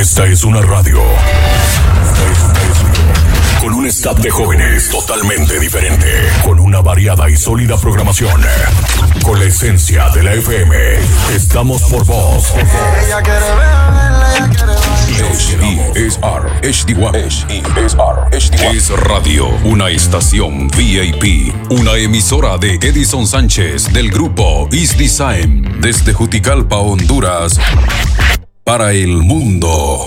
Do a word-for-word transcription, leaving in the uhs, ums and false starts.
Esta es una radio. Con un staff de jóvenes totalmente diferente. Con una variada y sólida programación. Con la esencia de la F M. Estamos por vos. Ella quiere verla, ella quiere bailar. H D S R H D uno H D S R H D uno Es Radio, una estación V I P, una emisora de Edison Sánchez del grupo Is Design, desde Juticalpa, Honduras, para el mundo.